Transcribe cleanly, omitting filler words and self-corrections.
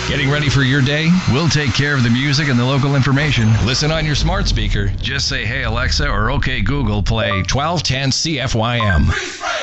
Getting ready for your day? We'll take care of the music and the local information. Listen on your smart speaker. Just say, "Hey Alexa," or "Okay Google, play 1210 CFYM."